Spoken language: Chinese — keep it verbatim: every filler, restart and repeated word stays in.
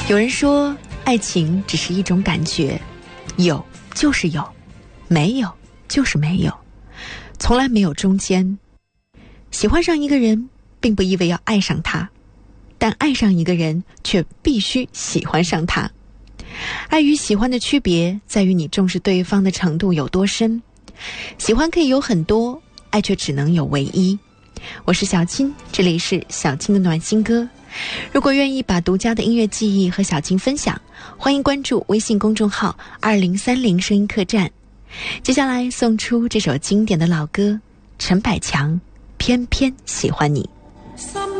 有人说，爱情只是一种感觉，有就是有，没有就是没有，从来没有中间。喜欢上一个人，并不意味要爱上他，但爱上一个人却必须喜欢上他。爱与喜欢的区别在于你重视对方的程度有多深。喜欢可以有很多，爱却只能有唯一。我是小青，这里是小青的暖心歌。如果愿意把独家的音乐记忆和小青分享，欢迎关注微信公众号二零三零声音客栈。接下来送出这首经典的老歌，陈百强，偏偏喜欢你。